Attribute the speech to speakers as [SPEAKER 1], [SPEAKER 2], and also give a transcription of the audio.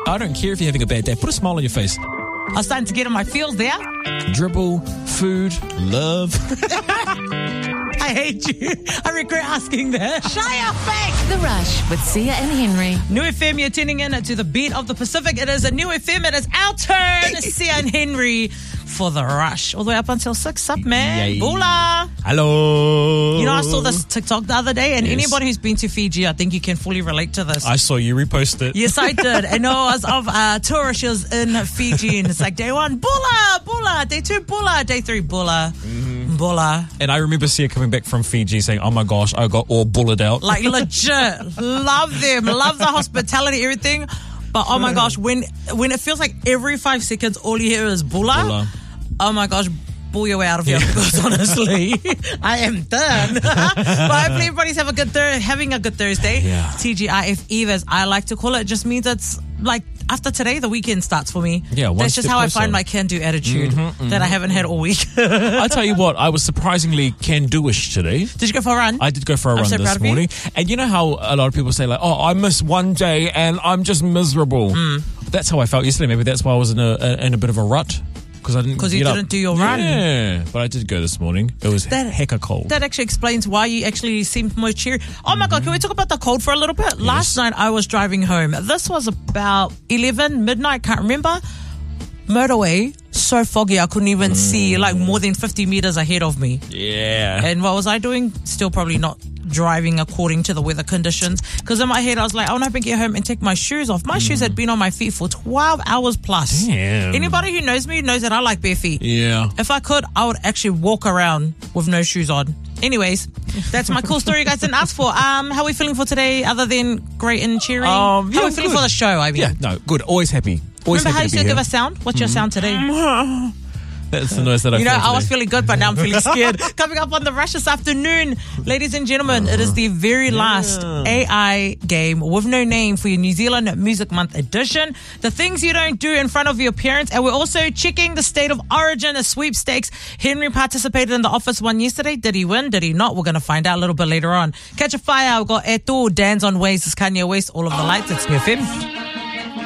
[SPEAKER 1] I don't care if you're having a bad day. Put a smile on your face.
[SPEAKER 2] I was starting to get in my feels there.
[SPEAKER 1] Dribble, food, love.
[SPEAKER 2] I hate you. I regret asking that. Shut your face.
[SPEAKER 3] The Rush with Sia and Henry.
[SPEAKER 2] New FM, you're tuning in to the beat of the Pacific. It is a New FM. It is our turn. Sia and Henry for The Rush. All the way up until 6. Up, man.
[SPEAKER 1] Yay.
[SPEAKER 2] Bula.
[SPEAKER 1] Hello.
[SPEAKER 2] You know, I saw this TikTok the other day, and
[SPEAKER 1] Yes.
[SPEAKER 2] anybody who's been to Fiji, I think you can fully relate to this.
[SPEAKER 1] I saw you repost it.
[SPEAKER 2] Yes, I did. And it was of a tourist. She was in Fiji, and it's like day 1, Bula, Bula. Day 2, Bula. Day 3, Bula. Bula.
[SPEAKER 1] And I remember Sia coming back from Fiji saying, oh my gosh, I got all bullied out.
[SPEAKER 2] Like, legit. Love them. Love the hospitality, everything. But, oh my gosh, when it feels like every 5 seconds, all you hear is Bula.
[SPEAKER 1] Bula.
[SPEAKER 2] Oh my gosh, pull your way out of here, because honestly, I am done. But hopefully everybody's having a good Thursday.
[SPEAKER 1] Yeah.
[SPEAKER 2] TGIF Eve, as I like to call it. It just means it's like after today, the weekend starts for me.
[SPEAKER 1] Yeah, one
[SPEAKER 2] that's just
[SPEAKER 1] step
[SPEAKER 2] how
[SPEAKER 1] closer.
[SPEAKER 2] I find my can-do attitude that I haven't had all week.
[SPEAKER 1] I tell you what, I was surprisingly can-do-ish today.
[SPEAKER 2] Did you go for a run?
[SPEAKER 1] I did go for a run
[SPEAKER 2] so proud
[SPEAKER 1] this
[SPEAKER 2] of you.
[SPEAKER 1] morning. And you know how a lot of people say, like, oh, I missed one day and I'm just miserable. That's how I felt yesterday. Maybe that's why I was in a bit of a rut. Because
[SPEAKER 2] you didn't do your run.
[SPEAKER 1] Yeah, but I did go this morning. It was hecka cold.
[SPEAKER 2] That actually explains why you actually seemed more cheery. Oh my God, can we talk about the cold for a little bit? Last night I was driving home. This was about 11, midnight, can't remember. Motorway, so foggy I couldn't even see like more than 50 meters ahead of me.
[SPEAKER 1] Yeah.
[SPEAKER 2] And what was I doing? Still probably not driving according to the weather conditions, because in my head I was like, I want to get home and take my shoes off. My shoes had been on my feet for 12 hours plus.
[SPEAKER 1] Damn.
[SPEAKER 2] Anybody who knows me knows that I like bare feet.
[SPEAKER 1] Yeah.
[SPEAKER 2] If I could, I would actually walk around with no shoes on. Anyways, that's my cool story you guys didn't ask for. How are we feeling for today other than great and cheery? How are we feeling
[SPEAKER 1] good.
[SPEAKER 2] for the show, I mean?
[SPEAKER 1] Yeah, no, good. Always happy. Always
[SPEAKER 2] Remember how you
[SPEAKER 1] happy
[SPEAKER 2] used to
[SPEAKER 1] to be
[SPEAKER 2] give
[SPEAKER 1] here.
[SPEAKER 2] a sound? What's your sound today?
[SPEAKER 1] That's the noise that I
[SPEAKER 2] You know,
[SPEAKER 1] feel
[SPEAKER 2] I was
[SPEAKER 1] today.
[SPEAKER 2] feeling good, but now I'm feeling scared. Coming up on the Rush this afternoon, ladies and gentlemen, it is the very last AI game with no name for your New Zealand Music Month edition. The things you don't do in front of your parents. And we're also checking the State of Origin, a sweepstakes. Henry participated in the Office one yesterday. Did he win? Did he not? We're going to find out a little bit later on. Catch a fire. We've got Eto, Dan's on Ways, it's Kanye West, all of the lights. It's New FM.